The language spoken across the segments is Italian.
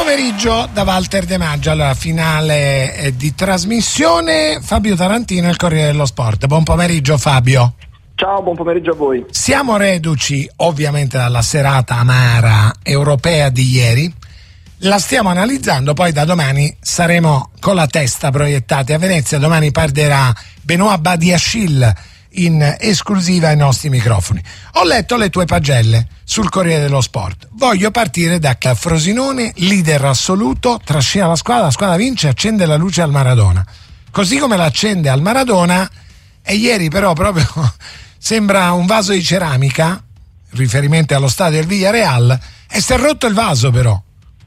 pomeriggio da Walter De Maggio. Allora, finale di trasmissione, Fabio Tarantino, il Corriere dello Sport. Buon pomeriggio Fabio. Ciao, buon pomeriggio a voi. Siamo reduci ovviamente dalla serata amara europea di ieri, la stiamo analizzando, poi da domani saremo con la testa proiettati a Venezia. Domani parlerà Benoît Badiachil in esclusiva ai nostri microfoni. Ho letto le tue pagelle sul Corriere dello Sport. Voglio partire da Frosinone, leader assoluto, trascina la squadra vince, accende la luce al Maradona. Così come l'accende al Maradona, e ieri però proprio sembra un vaso di ceramica, riferimento allo stadio del Villarreal, e si è rotto il vaso però.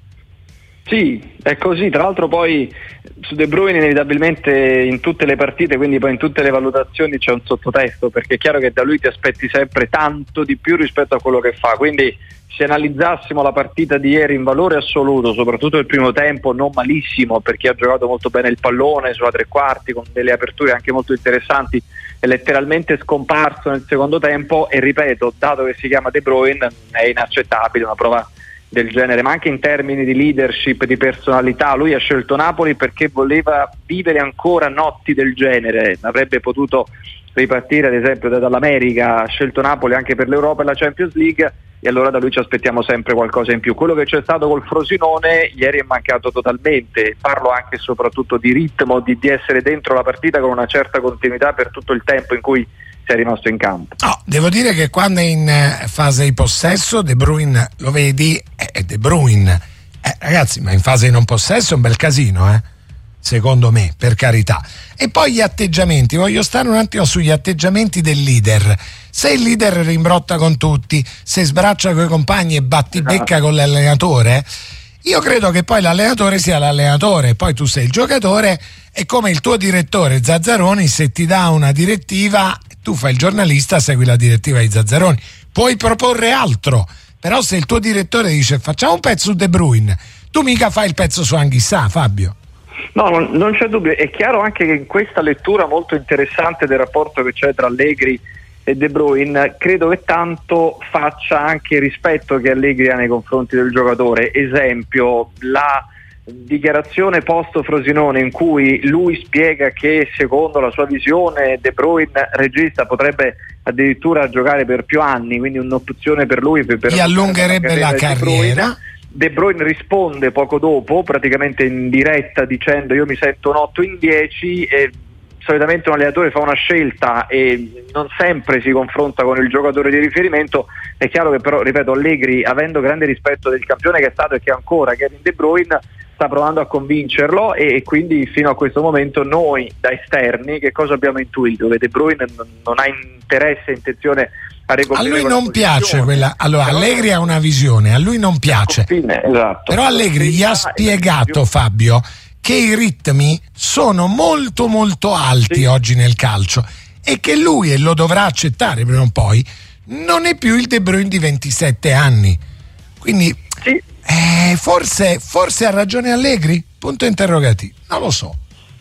Sì, è così. Tra l'altro poi su De Bruyne inevitabilmente in tutte le partite, quindi poi in tutte le valutazioni c'è un sottotesto, perché è chiaro che da lui ti aspetti sempre tanto di più rispetto a quello che fa. Quindi se analizzassimo la partita di ieri in valore assoluto, soprattutto il primo tempo, non malissimo, perché ha giocato molto bene il pallone sulla tre quarti con delle aperture anche molto interessanti, è letteralmente scomparso nel secondo tempo e ripeto, dato che si chiama De Bruyne è inaccettabile una prova del genere, ma anche in termini di leadership, di personalità. Lui ha scelto Napoli perché voleva vivere ancora notti del genere, avrebbe potuto ripartire ad esempio dall'America, ha scelto Napoli anche per l'Europa e la Champions League, e allora da lui ci aspettiamo sempre qualcosa in più. Quello che c'è stato col Frosinone ieri è mancato totalmente. Parlo anche e soprattutto di ritmo, di essere dentro la partita con una certa continuità per tutto il tempo in cui sei rimasto in campo. Devo dire che quando è in fase di possesso De Bruyne, lo vedi, è De Bruyne, ragazzi, ma in fase di non possesso è un bel casino, secondo me, per carità. E poi gli atteggiamenti, voglio stare un attimo sugli atteggiamenti del leader. Se il leader rimbrotta con tutti, se sbraccia coi compagni e battibecca con l'allenatore, io credo che poi l'allenatore sia l'allenatore, poi tu sei il giocatore. È come il tuo direttore Zazzaroni, se ti dà una direttiva, tu fai il giornalista, segui la direttiva di Zazzaroni, puoi proporre altro, però se il tuo direttore dice facciamo un pezzo su De Bruyne, tu mica fai il pezzo su Anghissà, Fabio. No, non c'è dubbio. È chiaro anche che in questa lettura molto interessante del rapporto che c'è tra Allegri e De Bruyne, credo che tanto faccia anche il rispetto che Allegri ha nei confronti del giocatore. Esempio, la dichiarazione post Frosinone in cui lui spiega che secondo la sua visione De Bruyne regista potrebbe addirittura giocare per più anni, quindi un'opzione per lui per gli allungherebbe la carriera. De Bruyne risponde poco dopo, praticamente in diretta, dicendo io mi sento un 8 in 10, e solitamente un allenatore fa una scelta e non sempre si confronta con il giocatore di riferimento. È chiaro che però, ripeto, Allegri, avendo grande rispetto del campione che è stato e che ancora Kevin De Bruyne, sta provando a convincerlo, e quindi fino a questo momento noi da esterni che cosa abbiamo intuito? Che De Bruyne non ha interesse e intenzione a ricoprire. A lui non piace quella. Allora, però Allegri ha una visione, a lui non piace. Esatto. Però Allegri gli ha spiegato, Fabio, che i ritmi sono molto molto alti oggi nel calcio, e che lui, e lo dovrà accettare prima o poi, non è più il De Bruyne di 27 anni. Quindi forse ha ragione Allegri? Punto interrogativo. Non lo so.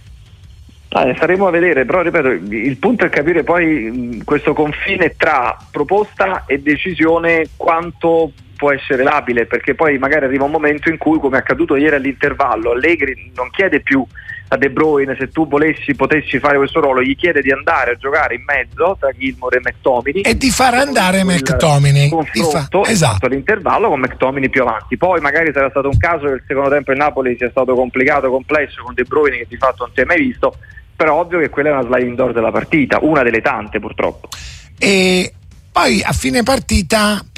Staremo a vedere, però ripeto, il punto è capire poi questo confine tra proposta e decisione quanto può essere labile, perché poi magari arriva un momento in cui, come è accaduto ieri all'intervallo, Allegri non chiede più a De Bruyne se tu potessi fare questo ruolo, gli chiede di andare a giocare in mezzo tra Gilmour e McTominay e di far andare McTominay esatto, all'intervallo con McTominay più avanti. Poi magari sarà stato un caso che il secondo tempo in Napoli sia stato complicato, complesso, con De Bruyne che di fatto non si è mai visto, però ovvio che quella è una sliding door della partita, una delle tante purtroppo. E poi a fine partita